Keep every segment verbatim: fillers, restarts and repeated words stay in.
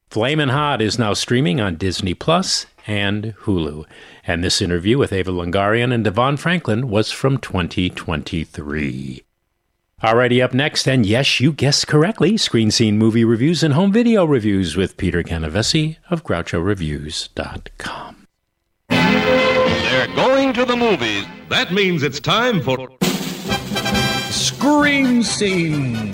Flamin' Hot is now streaming on Disney Plus and Hulu. And this interview with Ava Longoria and Devon Franklin was from twenty twenty-three. Alrighty, up next, and yes, you guessed correctly, Screen Scene movie reviews and home video reviews with Peter Canavesi of Groucho Reviews dot com. They're going to the movies. That means it's time for Screen Scene.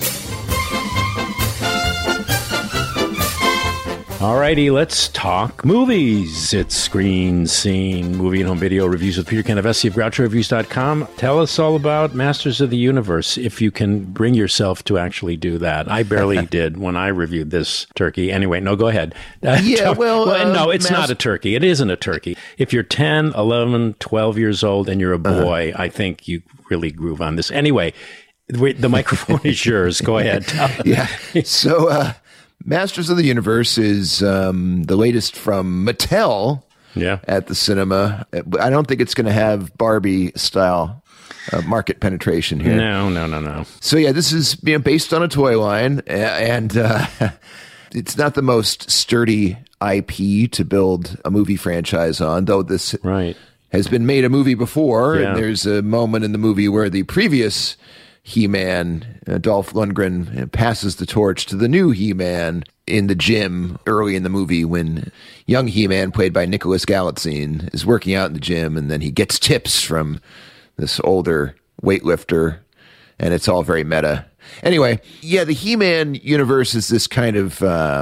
Alrighty, let's talk movies. It's Screen Scene, movie and home video reviews with Peter Canavesi of Groucho Reviews dot com. Tell us all about Masters of the Universe, if you can bring yourself to actually do that. I barely did when I reviewed this turkey. Anyway, no, go ahead. Uh, yeah, talk, well... well uh, no, it's Mas- not a turkey. It isn't a turkey. If you're ten, eleven, twelve years old and you're a boy, uh-huh. I think you really groove on this. Anyway, the microphone is yours. Go ahead. yeah, so... uh Masters of the Universe is um, the latest from Mattel yeah. at the cinema. I don't think it's going to have Barbie-style uh, market penetration here. No, no, no, no. So, yeah, this is you know, based on a toy line, and uh, it's not the most sturdy I P to build a movie franchise on, though this right. has been made a movie before, yeah. and there's a moment in the movie where the previous He-Man, uh, Dolph Lundgren, uh, passes the torch to the new He-Man in the gym early in the movie when young He-Man, played by Nicholas Galitzine, is working out in the gym, and then he gets tips from this older weightlifter, and it's all very meta. Anyway, yeah, the He-Man universe is this kind of uh,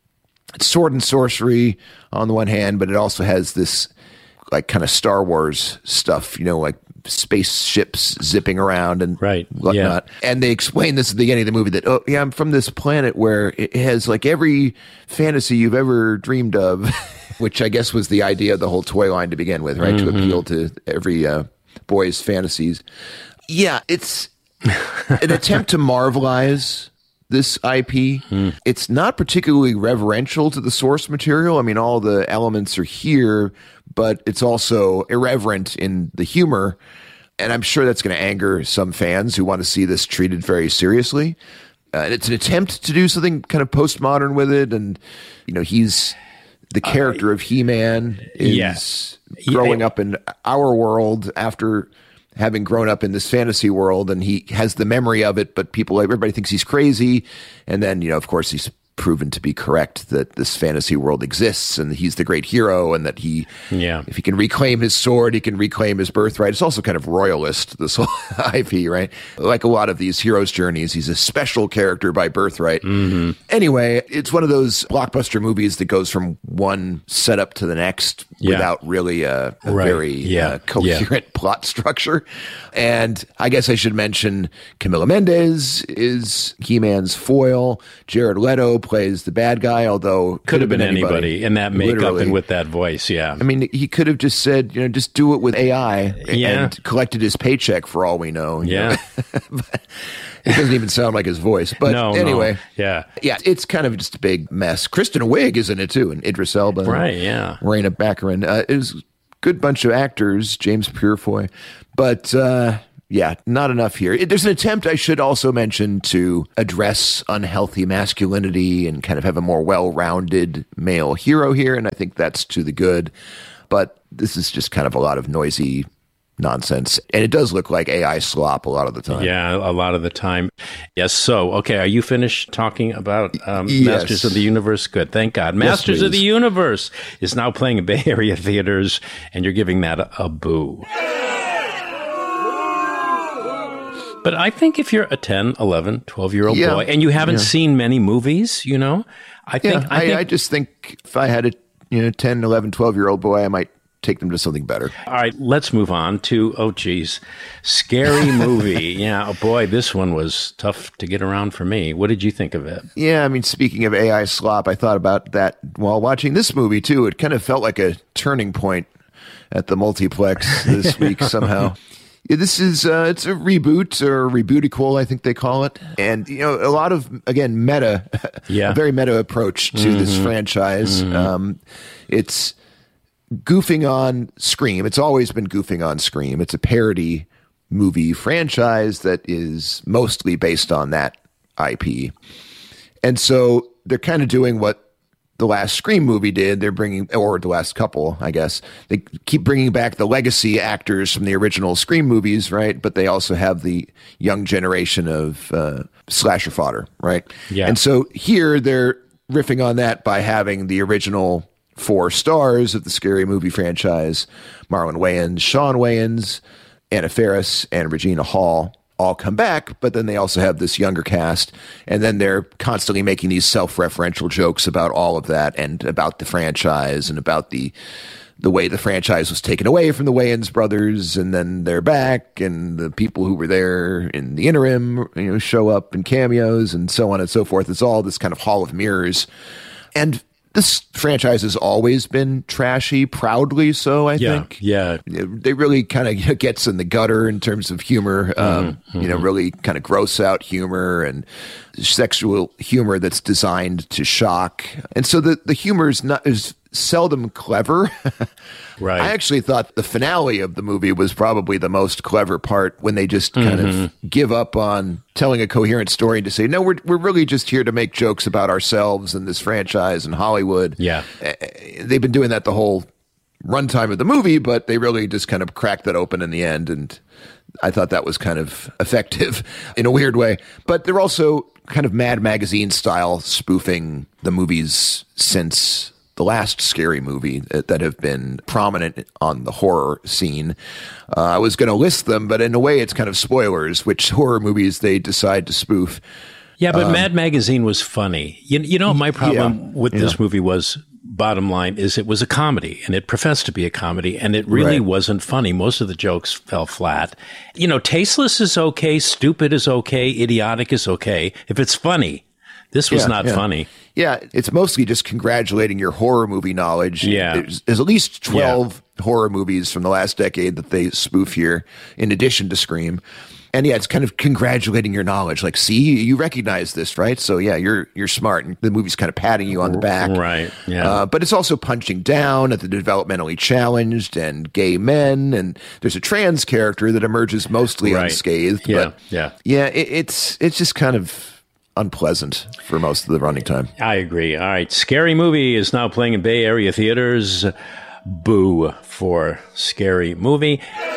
sword and sorcery on the one hand, but it also has this like kind of Star Wars stuff, you know, like spaceships zipping around and right. whatnot. Yeah. And they explain this at the beginning of the movie that, oh, yeah, I'm from this planet where it has like every fantasy you've ever dreamed of, which I guess was the idea of the whole toy line to begin with, right? Mm-hmm. To appeal to every uh, boy's fantasies. Yeah, it's an attempt to marvelize this I P. Mm. It's not particularly reverential to the source material. I mean, all the elements are here, but it's also irreverent in the humor. And I'm sure that's going to anger some fans who want to see this treated very seriously. Uh, and it's an attempt to do something kind of postmodern with it. And, you know, he's the character uh, of He-Man is yes. growing yeah. up in our world after having grown up in this fantasy world, and he has the memory of it, but people, everybody thinks he's crazy. And then, you know, of course, he's proven to be correct that this fantasy world exists and he's the great hero, and that he, yeah. if he can reclaim his sword, he can reclaim his birthright. It's also kind of royalist, this whole I P, right? Like a lot of these heroes' journeys, he's a special character by birthright. Mm-hmm. Anyway, it's one of those blockbuster movies that goes from one setup to the next yeah. without really a, a right. very yeah. uh, coherent yeah. plot structure. And I guess I should mention Camila Mendes is He-Man's foil. Jared Leto plays the bad guy, although could have been, been anybody. anybody in that makeup Literally. and with that voice. Yeah, I mean, he could have just said, you know, just do it with A I yeah. and collected his paycheck for all we know. Yeah, it doesn't even sound like his voice. But no, anyway, no. yeah, yeah, it's kind of just a big mess. Kristen Wiig is in it too, and Idris Elba, right? Yeah, Raina Baccarin. Uh, it was a good bunch of actors. James Purefoy, but. Uh, Yeah, not enough here. There's an attempt, I should also mention, to address unhealthy masculinity and kind of have a more well-rounded male hero here, and I think that's to the good. But this is just kind of a lot of noisy nonsense, and it does look like A I slop a lot of the time. Yeah, a lot of the time. Yes, so, okay, are you finished talking about um, yes. Masters of the Universe? Good, thank God. Masters yes, of the Universe is now playing in Bay Area theaters, and you're giving that a, a boo. But I think if you're a ten, eleven, twelve-year-old yeah, boy and you haven't yeah. seen many movies, you know, I think... Yeah, I, I, think I just think if I had a you know ten, eleven, twelve-year-old boy, I might take them to something better. All right, let's move on to, oh, geez, Scary Movie. Yeah, oh, boy, this one was tough to get around for me. What did you think of it? Yeah, I mean, speaking of A I slop, I thought about that while watching this movie, too. It kind of felt like a turning point at the multiplex this week somehow. Yeah, this is, uh, it's a reboot or rebootiquel, I think they call it. And, you know, a lot of, again, meta, yeah. a very meta approach to mm-hmm. this franchise. Mm-hmm. Um, it's goofing on Scream. It's always been goofing on Scream. It's a parody movie franchise that is mostly based on that I P. And so they're kind of doing what the last Scream movie did. They're bringing, or the last couple, I guess. They keep bringing back the legacy actors from the original Scream movies, right? But they also have the young generation of uh, slasher fodder, right? Yeah. And so here they're riffing on that by having the original four stars of the Scary Movie franchise, Marlon Wayans, Sean Wayans, Anna Faris, and Regina Hall, all come back, but then they also have this younger cast, and then they're constantly making these self-referential jokes about all of that and about the franchise and about the the way the franchise was taken away from the Wayans brothers, and then they're back, and the people who were there in the interim, you know, show up in cameos and so on and so forth. It's all this kind of hall of mirrors. And this franchise has always been trashy, proudly so, I yeah, think. Yeah, They really kind of, you know, gets in the gutter in terms of humor, um, mm-hmm, you know, mm-hmm. really kind of gross out humor and sexual humor that's designed to shock. And so the, the humor is not is seldom clever. Right. I actually thought the finale of the movie was probably the most clever part, when they just kind mm-hmm. of give up on telling a coherent story and to say, no, we're we're really just here to make jokes about ourselves and this franchise and Hollywood. Yeah. They've been doing that the whole runtime of the movie, but they really just kind of cracked that open in the end. And I thought that was kind of effective in a weird way. But they're also kind of Mad Magazine style spoofing the movies since the last Scary Movie that have been prominent on the horror scene. Uh, I was going to list them, but in a way it's kind of spoilers, which horror movies they decide to spoof. Yeah, but um, Mad Magazine was funny. You, you know, my problem yeah, with yeah. this movie was, bottom line, is it was a comedy, and it professed to be a comedy, and it really right. wasn't funny. Most of the jokes fell flat. You know, tasteless is okay, stupid is okay, idiotic is okay, if it's funny. This was yeah, not yeah. funny. Yeah, it's mostly just congratulating your horror movie knowledge. Yeah. There's, there's at least twelve yeah. horror movies from the last decade that they spoof here, in addition to Scream. And yeah, it's kind of congratulating your knowledge. Like, see, you recognize this, right? So yeah, you're you're smart. And the movie's kind of patting you on the back. Right, yeah. Uh, but it's also punching down at the developmentally challenged and gay men. And there's a trans character that emerges mostly right. unscathed. Yeah, but yeah. Yeah, it, it's it's just kind of unpleasant for most of the running time. I agree. All right. Scary Movie is now playing in Bay Area theaters. Boo for Scary Movie.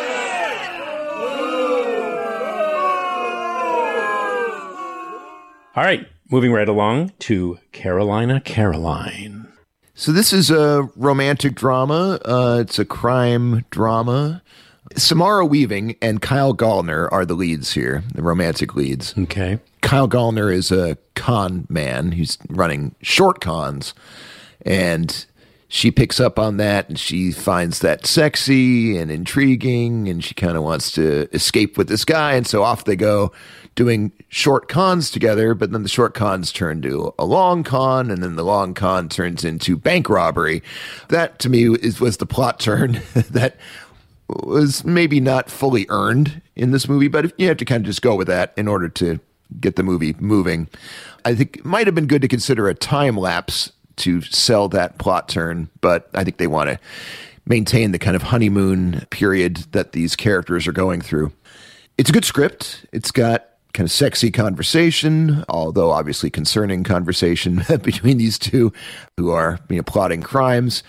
All right. Moving right along to Carolina Caroline. So this is a romantic drama. Uh, it's a crime drama. Samara Weaving and Kyle Gallner are the leads here, the romantic leads. Okay. Kyle Gallner is a con man who's running short cons, and she picks up on that, and she finds that sexy and intriguing, and she kind of wants to escape with this guy, and so off they go doing short cons together, but then the short cons turn to a long con, and then the long con turns into bank robbery. That, to me, is was the plot turn that was maybe not fully earned in this movie, but you have to kind of just go with that in order to get the movie moving. I think it might have been good to consider a time lapse to sell that plot turn, but I think they want to maintain the kind of honeymoon period that these characters are going through. It's a good script. It's got kind of sexy conversation, although obviously concerning conversation between these two who are, you know, plotting crimes.